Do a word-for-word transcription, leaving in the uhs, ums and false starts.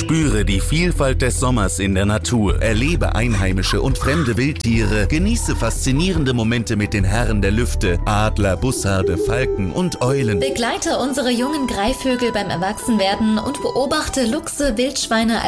Spüre die Vielfalt des Sommers in der Natur, erlebe einheimische und fremde Wildtiere, genieße faszinierende Momente mit den Herren der Lüfte, Adler, Bussarde, Falken und Eulen. Begleite unsere jungen Greifvögel beim Erwachsenwerden und beobachte Luchse, Wildschweine